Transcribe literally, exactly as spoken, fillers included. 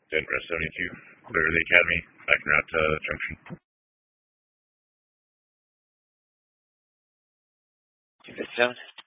Denver seventy-two, clear the Academy, backing route to Junction. two fifty-seven.